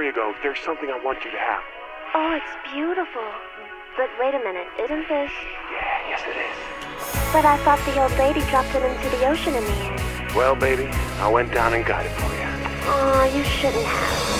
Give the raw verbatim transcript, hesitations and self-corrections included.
you go, there's something I want you to have. Oh, it's beautiful. But wait a minute, isn't this... Yeah, yes it is. But I thought the old lady dropped it into the ocean in the end. Well, baby, I went down and got it for you. Aw, you shouldn't have.